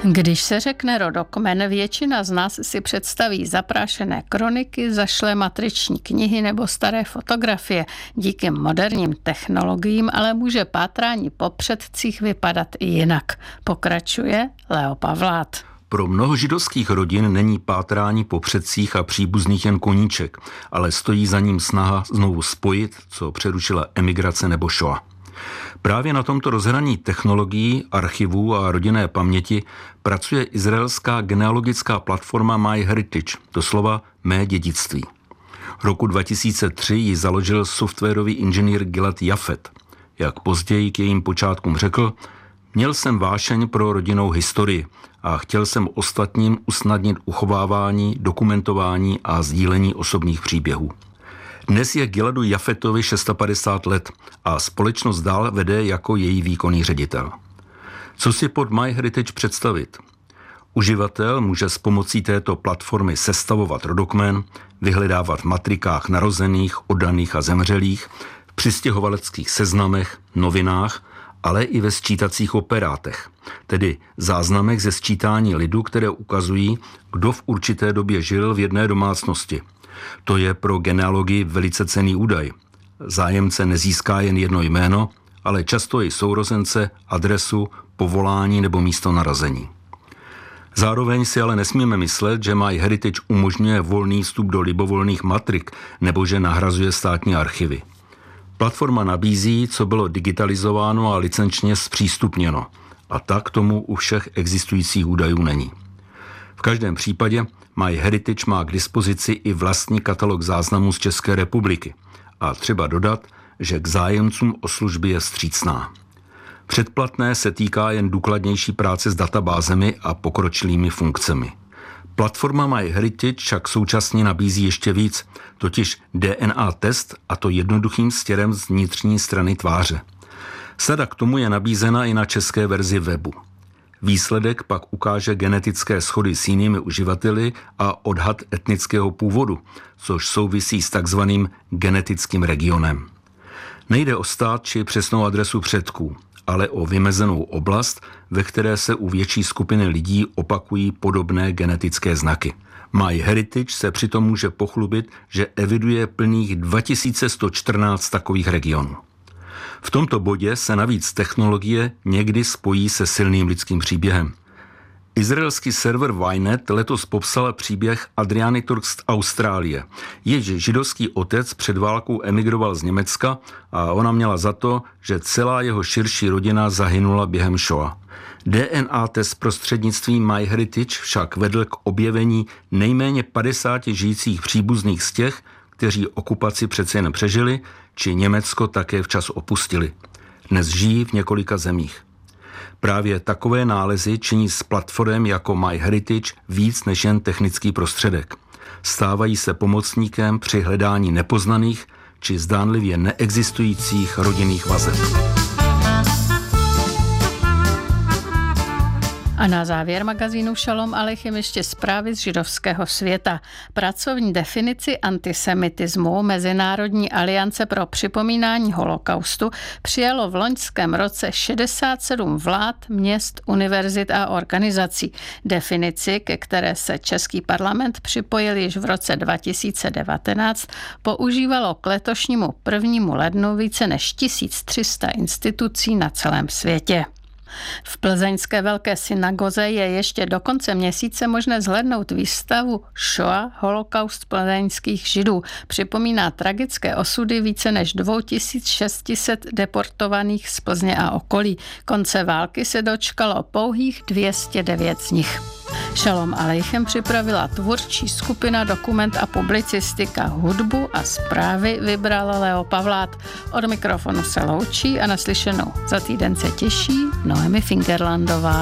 Když se řekne rodokmen, většina z nás si představí zaprášené kroniky, zašlé matriční knihy nebo staré fotografie. Díky moderním technologiím ale může pátrání po předcích vypadat i jinak. Pokračuje Leo Pavlát. Pro mnoho židovských rodin není pátrání po předcích a příbuzných jen koníček, ale stojí za ním snaha znovu spojit, co přerušila emigrace nebo šoa. Právě na tomto rozhraní technologií, archivů a rodinné paměti pracuje izraelská genealogická platforma MyHeritage, doslova Mé dědictví. Roku 2003 ji založil softwarový inženýr Gilad Jafet. Jak později k jejím počátkům řekl, měl jsem vášeň pro rodinnou historii a chtěl jsem ostatním usnadnit uchovávání, dokumentování a sdílení osobních příběhů. Dnes je Giladu Jafetovi 650 let a společnost dál vede jako její výkonný ředitel. Co si pod MyHeritage představit? Uživatel může s pomocí této platformy sestavovat rodokmen, vyhledávat v matrikách narozených, oddaných a zemřelých, v přistěhovaleckých seznamech, novinách, ale i ve sčítacích operátech, tedy záznamech ze sčítání lidu, které ukazují, kdo v určité době žil v jedné domácnosti. To je pro genealogii velice cenný údaj. Zájemce nezíská jen jedno jméno, ale často i sourozence, adresu, povolání nebo místo narození. Zároveň si ale nesmíme myslet, že MyHeritage umožňuje volný vstup do libovolných matrik nebo že nahrazuje státní archivy. Platforma nabízí, co bylo digitalizováno a licenčně zpřístupněno. A tak tomu u všech existujících údajů není. V každém případě MyHeritage má k dispozici i vlastní katalog záznamů z České republiky. A třeba dodat, že k zájemcům o služby je vstřícná. Předplatné se týká jen důkladnější práce s databázemi a pokročilými funkcemi. Platforma MyHeritage však současně nabízí ještě víc, totiž DNA test, a to jednoduchým stěrem z vnitřní strany tváře. Sada k tomu je nabízena i na české verzi webu. Výsledek pak ukáže genetické shody s jinými uživateli a odhad etnického původu, což souvisí s takzvaným genetickým regionem. Nejde o stát či přesnou adresu předků, ale o vymezenou oblast, ve které se u větší skupiny lidí opakují podobné genetické znaky. MyHeritage se přitom může pochlubit, že eviduje plných 2114 takových regionů. V tomto bodě se navíc technologie někdy spojí se silným lidským příběhem. Izraelský server Ynet letos popsal příběh Adriany Turk z Austrálie. Jež židovský otec před válkou emigroval z Německa a ona měla za to, že celá jeho širší rodina zahynula během šoa. DNA test prostřednictvím MyHeritage však vedl k objevení nejméně 50 žijících příbuzných z těch, kteří okupaci přece jen přežili, či Německo také včas opustili. Dnes žijí v několika zemích. Právě takové nálezy činí s platformem jako MyHeritage víc než jen technický prostředek. Stávají se pomocníkem při hledání nepoznaných či zdánlivě neexistujících rodinných vazeb. A na závěr magazínu Šalom Aleichem ještě zprávy z židovského světa. Pracovní definici antisemitismu Mezinárodní aliance pro připomínání holokaustu přijalo v loňském roce 67 vlád, měst, univerzit a organizací. Definici, ke které se Český parlament připojil již v roce 2019, používalo k letošnímu 1. lednu více než 1300 institucí na celém světě. V plzeňské velké synagoze je ještě do konce měsíce možné zhlédnout výstavu Shoah, holokaust plzeňských židů. Připomíná tragické osudy více než 2600 deportovaných z Plzně a okolí. Konce války se dočkalo pouhých 209 z nich. Šalom Aleichem připravila tvůrčí skupina Dokument a publicistika, hudbu a zprávy vybral Leo Pavlát. Od mikrofonu se loučí a naslyšenou za týden se těší Noemi Fingerlandová.